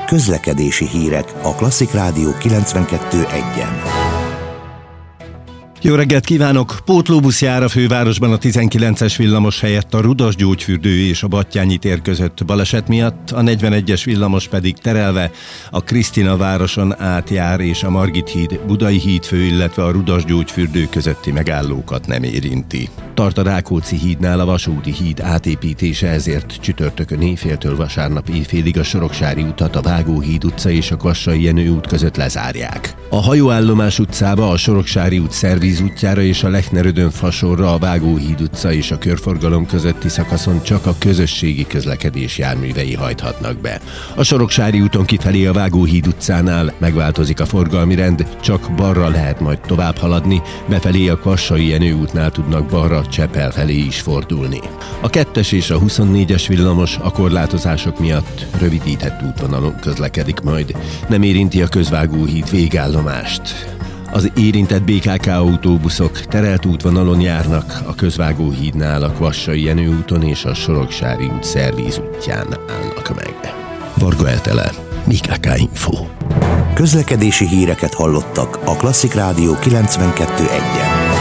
Közlekedési hírek a Klasszik Rádió 92.1-en. Jó reggelt kívánok! Pótlóbusz jár a fővárosban a 19-es villamos helyett a Rudasgyógyfürdő és a Batthyány tér között baleset miatt, a 41-es villamos pedig terelve a Krisztina városon átjár és a Margit híd, Budai hídfő, illetve a Rudasgyógyfürdő közötti megállókat nem érinti. Tart a Rákóczi hídnál a vasúti híd átépítése, ezért csütörtökön éjféltől vasárnap éjfélig a Soroksári utat a Vágóhíd utca és a Kassai Jenő út között lezárják. A Hajóállomás utcába, a Soroksári út Szervíz útjára és a Lechner-Ödön fasorra a Vágóhíd utca és a körforgalom közötti szakaszon csak a közösségi közlekedés járművei hajthatnak be. A Soroksári úton kifelé a Vágóhíd utcánál megváltozik a forgalmi rend, csak balra lehet majd tovább haladni, befelé a Kassai Jenő útnál tudnak balra Csepel felé is fordulni. A 2-es és a 24-es villamos a korlátozások miatt rövidített útvonalon közlekedik majd. Nem érinti a Közvágóhíd végállomást. Az érintett BKK autóbuszok terelt útvonalon járnak, a Közvágóhídnál, a Kvassai Jenő úton és a Soroksári út Szervíz útján állnak meg. Varga Etele, BKK Info. Közlekedési híreket hallottak a Klasszik Rádió 92.1-en.